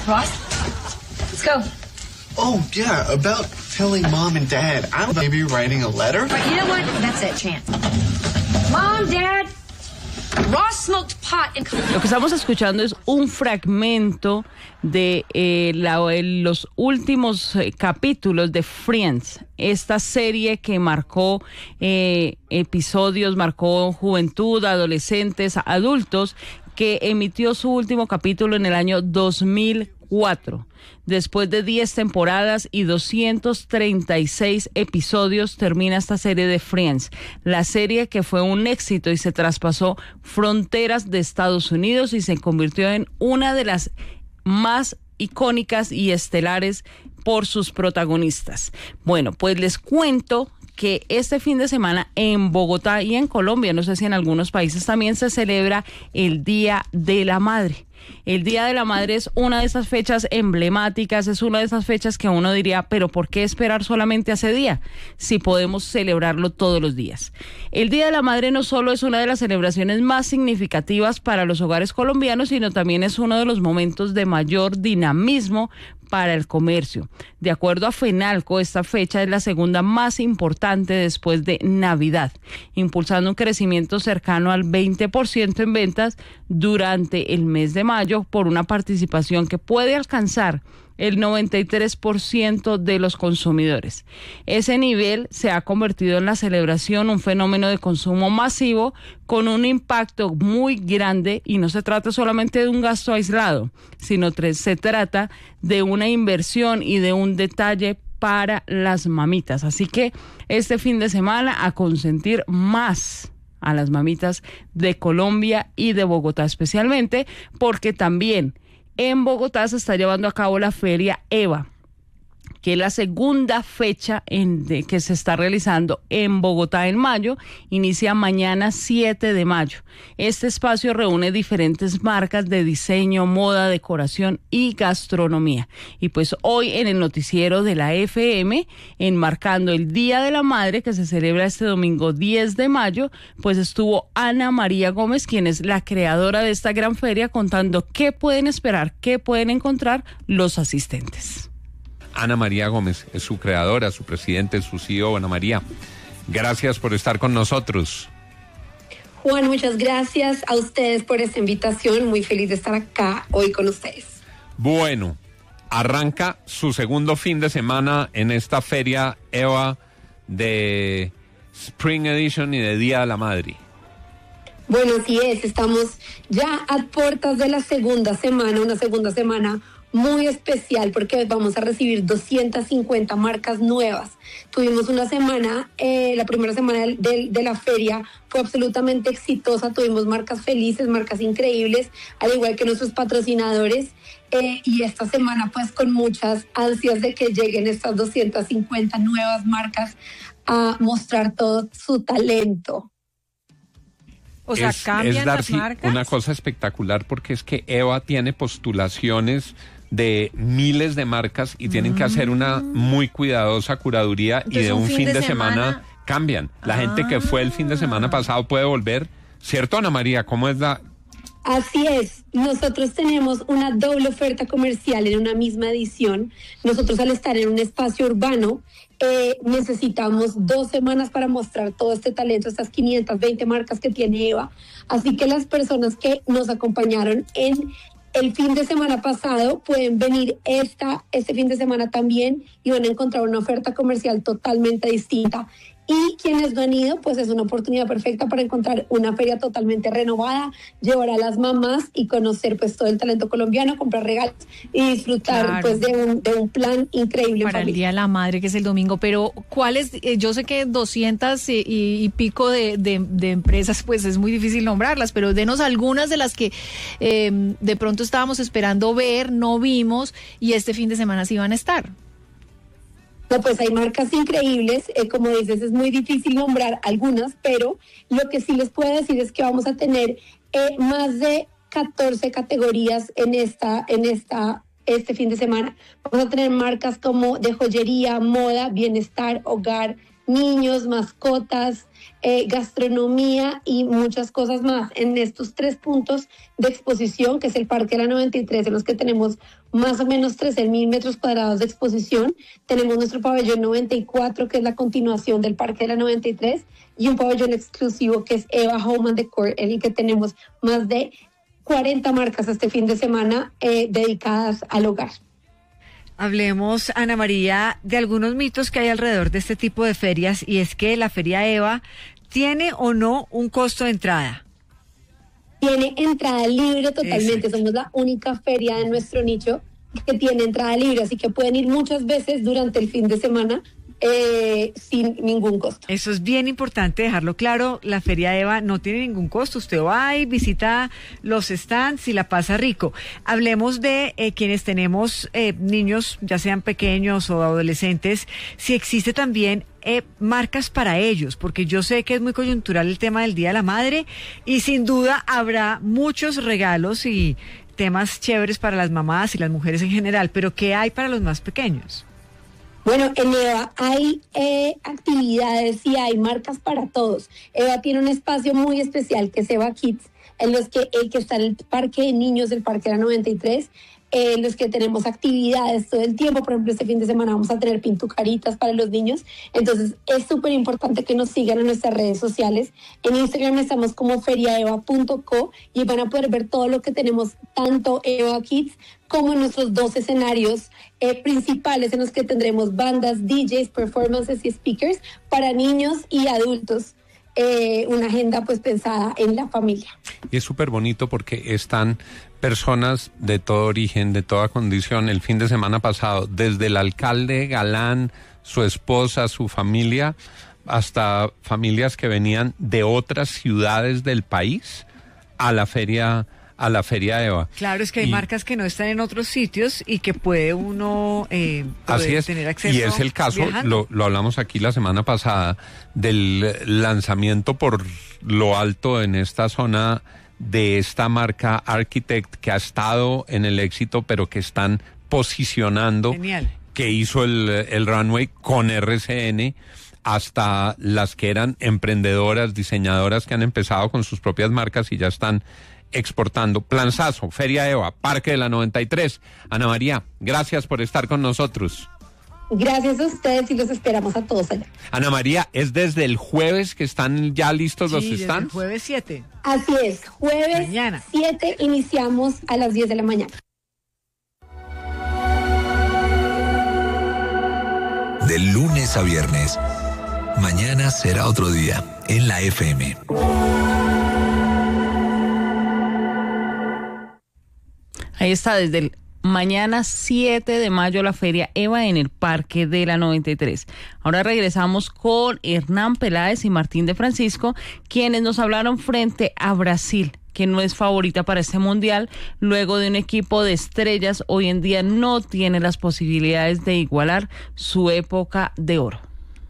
Ross, let's go. Oh, yeah, about telling mom and dad. I'm maybe writing a letter. Right, you know what? That's it, Chance. Mom, Dad, Ross smoked pot and... Lo que estamos escuchando es un fragmento de los últimos capítulos de Friends, esta serie que marcó episodios, marcó juventud, adolescentes, adultos, que emitió su último capítulo en el año 2004. Después de 10 temporadas y 236 episodios, termina esta serie de Friends. La serie que fue un éxito y se traspasó fronteras de Estados Unidos y se convirtió en una de las más icónicas y estelares por sus protagonistas. Bueno, pues les cuento que este fin de semana en Bogotá y en Colombia, no sé si en algunos países también, se celebra el Día de la Madre. El Día de la Madre es una de esas fechas emblemáticas, es una de esas fechas que uno diría, pero ¿por qué esperar solamente a ese día si podemos celebrarlo todos los días? El Día de la Madre no solo es una de las celebraciones más significativas para los hogares colombianos, sino también es uno de los momentos de mayor dinamismo para el comercio. De acuerdo a FENALCO, esta fecha es la segunda más importante después de Navidad, impulsando un crecimiento cercano al 20% en ventas durante el mes de mayo por una participación que puede alcanzar el 93% de los consumidores. Ese nivel se ha convertido en la celebración un fenómeno de consumo masivo con un impacto muy grande, y no se trata solamente de un gasto aislado, sino se trata de una inversión y de un detalle para las mamitas. Así que este fin de semana a consentir más a las mamitas de Colombia y de Bogotá especialmente, porque también en Bogotá se está llevando a cabo la Feria EVA, que es la segunda fecha que se está realizando en Bogotá en mayo. Inicia mañana 7 de mayo. Este espacio reúne diferentes marcas de diseño, moda, decoración y gastronomía. Y pues hoy en el noticiero de la FM, enmarcando el Día de la Madre, que se celebra este domingo 10 de mayo, pues estuvo Ana María Gómez, quien es la creadora de esta gran feria, contando qué pueden esperar, qué pueden encontrar los asistentes. Ana María Gómez es su creadora, su presidente, su CEO. Ana María, gracias por estar con nosotros. Juan, muchas gracias a ustedes por esta invitación. Muy feliz de estar acá hoy con ustedes. Bueno, arranca su segundo fin de semana en esta feria EVA de Spring Edition y de Día de la Madre. Bueno, así es. Estamos ya a puertas de la segunda semana, una segunda semana muy especial porque vamos a recibir 250 marcas nuevas. Tuvimos una semana, la primera semana de la feria fue absolutamente exitosa, tuvimos marcas felices, marcas increíbles, al igual que nuestros patrocinadores, y esta semana pues con muchas ansias de que lleguen estas 250 nuevas marcas a mostrar todo su talento. O sea, cambian las marcas. Una cosa espectacular, porque es que EVA tiene postulaciones de miles de marcas y tienen que hacer una muy cuidadosa curaduría. Entonces, y de un fin de semana cambian. La gente que fue el fin de semana pasado puede volver, ¿cierto, Ana María? ¿Cómo es la...? Así es, nosotros tenemos una doble oferta comercial en una misma edición. Nosotros, al estar en un espacio urbano, necesitamos 2 semanas para mostrar todo este talento, estas 520 marcas que tiene EVA. Así que las personas que nos acompañaron en el fin de semana pasado pueden venir este fin de semana también y van a encontrar una oferta comercial totalmente distinta. Y quienes no han ido, pues es una oportunidad perfecta para encontrar una feria totalmente renovada, llevar a las mamás y conocer pues todo el talento colombiano, comprar regalos y disfrutar pues de un plan increíble para el Día de la Madre, que es el domingo. Pero ¿cuáles? Yo sé que 200 y pico de empresas, pues es muy difícil nombrarlas, pero denos algunas de las que de pronto estábamos esperando ver, no vimos, y este fin de semana sí van a estar. No, pues hay marcas increíbles, como dices, es muy difícil nombrar algunas, pero lo que sí les puedo decir es que vamos a tener más de 14 categorías en este fin de semana. Vamos a tener marcas como de joyería, moda, bienestar, hogar, niños, mascotas, gastronomía y muchas cosas más. En estos 3 puntos de exposición, que es el Parque de la 93, en los que tenemos más o menos 13.000 metros cuadrados de exposición, tenemos nuestro pabellón 94, que es la continuación del Parque de la 93, y un pabellón exclusivo que es Eva Home and Decor, en el que tenemos más de 40 marcas este fin de semana dedicadas al hogar. Hablemos, Ana María, de algunos mitos que hay alrededor de este tipo de ferias, y es que la Feria Eva tiene o no un costo de entrada. Tiene entrada libre totalmente. Exacto. Somos la única feria de nuestro nicho que tiene entrada libre, así que pueden ir muchas veces durante el fin de semana sin ningún costo. Eso es bien importante dejarlo claro. La Feria Eva no tiene ningún costo. Usted va y visita los stands y la pasa rico. Hablemos de quienes tenemos niños, ya sean pequeños o adolescentes, si existe también marcas para ellos, porque yo sé que es muy coyuntural el tema del Día de la Madre y sin duda habrá muchos regalos y temas chéveres para las mamás y las mujeres en general, pero ¿qué hay para los más pequeños? Bueno, en Eva hay actividades y hay marcas para todos. Eva tiene un espacio muy especial que es Eva Kids, en los que está en el parque de niños del Parque de la 93, en los que tenemos actividades todo el tiempo. Por ejemplo, este fin de semana vamos a tener pintucaritas para los niños. Entonces, es súper importante que nos sigan en nuestras redes sociales. En Instagram estamos como feriaeva.co y van a poder ver todo lo que tenemos, tanto Eva Kids como en nuestros 2 escenarios principales, en los que tendremos bandas, DJs, performances y speakers para niños y adultos. Una agenda pues pensada en la familia. Y es súper bonito porque están personas de todo origen, de toda condición. El fin de semana pasado, desde el alcalde Galán, su esposa, su familia, hasta familias que venían de otras ciudades del país a la feria Eva. Claro, es que hay marcas que no están en otros sitios y que puede uno así es, tener acceso. Y es el caso, lo hablamos aquí la semana pasada, del lanzamiento por lo alto en esta zona de esta marca Architect, que ha estado en el éxito, pero que están posicionando. Genial. Que hizo el runway con RCN, hasta las que eran emprendedoras, diseñadoras que han empezado con sus propias marcas y ya están exportando. Planzazo, Feria Eva, Parque de la 93. Ana María, gracias por estar con nosotros. Gracias a ustedes y los esperamos a todos allá. Ana María, ¿es desde el jueves que están ya listos los desde stands? el jueves 7. Así es, jueves Mañana. 7 iniciamos a las 10 de la mañana. De lunes a viernes. Mañana será otro día en la FM. Ahí está, desde el mañana 7 de mayo la Feria Eva en el Parque de la 93. Ahora regresamos con Hernán Peláez y Martín de Francisco, quienes nos hablaron frente a Brasil, que no es favorita para este mundial, luego de un equipo de estrellas hoy en día no tiene las posibilidades de igualar su época de oro.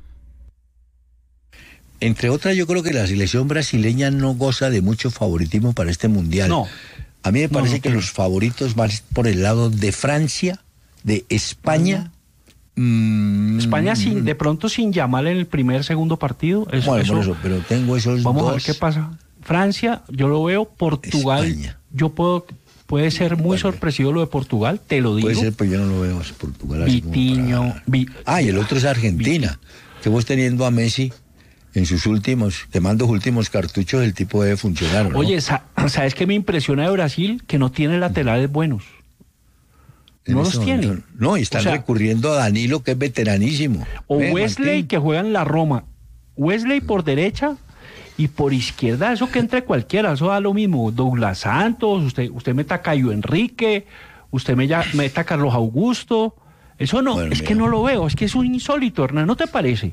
Entre otras, yo creo que la selección brasileña no goza de mucho favoritismo para este mundial. No. A mí me parece que los favoritos van por el lado de Francia, de España. España de pronto sin Yamal en el segundo partido. Por eso, pero tengo esos vamos dos. A ver qué pasa. Francia, yo lo veo. Portugal, España. Puede ser muy sorpresivo lo de Portugal, te lo digo. Puede ser, pero yo no lo veo es Portugal. Vitiño. Y el otro es Argentina. Que vos teniendo a Messi en sus últimos cartuchos, el tipo debe funcionar, ¿no? Oye, ¿sabes qué me impresiona de Brasil? Que no tiene laterales buenos. No los tiene. No, y están recurriendo a Danilo, que es veteranísimo. O Wesley, Martín, que juega en la Roma. Wesley por derecha y por izquierda, eso que entre cualquiera, eso da lo mismo. Douglas Santos, usted meta a Caio Enrique, usted meta a Carlos Augusto. Eso no, bueno, que no lo veo, es que es un insólito, Hernán, ¿no te parece?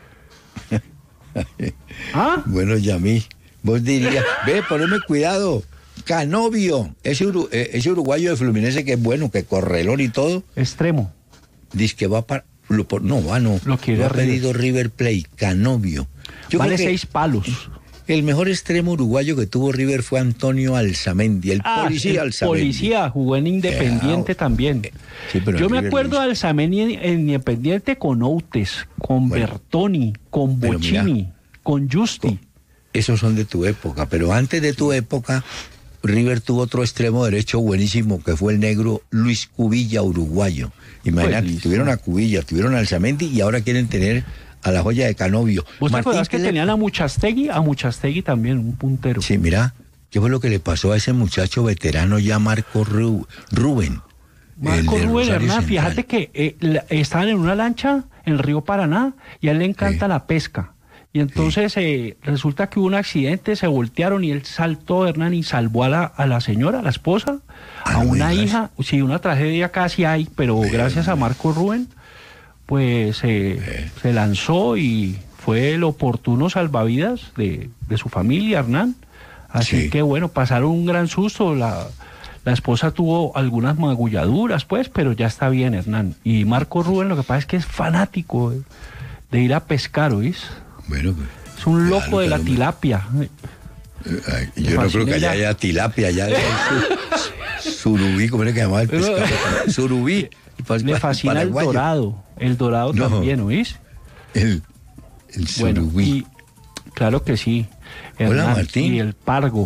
¿Ah? Bueno, Yamí, vos dirías, poneme cuidado, Canovio, ese uruguayo de Fluminense que es bueno, que correlón y todo. Extremo. Dice que va para... No. Lo ha pedido River Plate, Canovio. Vale 6 palos. El mejor extremo uruguayo que tuvo River fue Antonio Alzamendi, el policía Alzamendi. Policía, jugó en Independiente también. Sí, pero yo me River acuerdo de Alzamendi en Independiente con Outes, con Bertoni, con Bocini, con Justi. Esos son de tu época, pero antes de tu época, River tuvo otro extremo derecho buenísimo, que fue el negro Luis Cubilla, uruguayo. Imagínate, tuvieron a Cubilla, tuvieron a Alzamendi y ahora quieren tener a la joya de Canovio. ¿Vos te acuerdas que tenían a Muchastegui? A Muchastegui también, un puntero. Sí, mira, ¿qué fue lo que le pasó a ese muchacho veterano ya Marco Rubén? Marco Rubén Hernán, fíjate que estaban en una lancha en el río Paraná y a él le encanta la pesca. Y entonces resulta que hubo un accidente, se voltearon y él saltó, Hernán, y salvó a la señora, a la esposa, a una hija. Sí, una tragedia casi hay, pero gracias a Marco Rubén, pues se lanzó y fue el oportuno salvavidas de su familia, Hernán. Así que bueno, pasaron un gran susto. La esposa tuvo algunas magulladuras, pues, pero ya está bien, Hernán. Y Marco Rubén, lo que pasa es que es fanático de ir a pescar, ¿oís? Bueno, es un loco de la tilapia. Yo no creo que haya tilapia, allá surubí, ¿cómo es que llamaba el pescado? Surubí. Le fascina el dorado también, ¿oís? El surubí. Y, claro que sí. Hola, Martín. Y el pargo.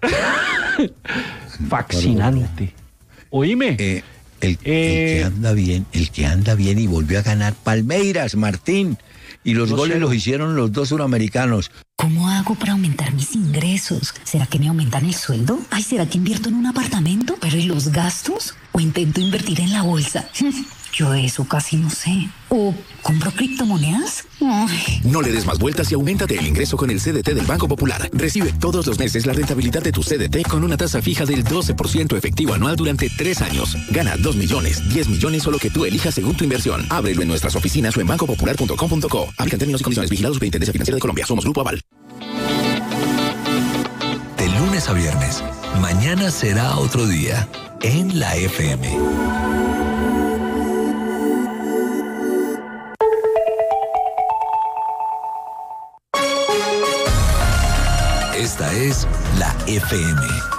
Fascinante. Oíme. El que anda bien y volvió a ganar Palmeiras, Martín. Y los goles los hicieron los dos suramericanos. ¿Cómo hago para aumentar mis ingresos? ¿Será que me aumentan el sueldo? Ay, ¿será que invierto en un apartamento? ¿Pero y los gastos? ¿O intento invertir en la bolsa? Yo eso casi no sé. ¿O compro criptomonedas? Ay. No le des más vueltas y auméntate el ingreso con el CDT del Banco Popular. Recibe todos los meses la rentabilidad de tu CDT con una tasa fija del 12% efectivo anual durante 3 años. Gana 2 millones, 10 millones o lo que tú elijas según tu inversión. Ábrelo en nuestras oficinas o en bancopopular.com.co. Aplican términos y condiciones. Vigilados Superintendencia Financiera de Colombia. Somos Grupo Aval. De lunes a viernes, mañana será otro día en la FM. Esta es la FM.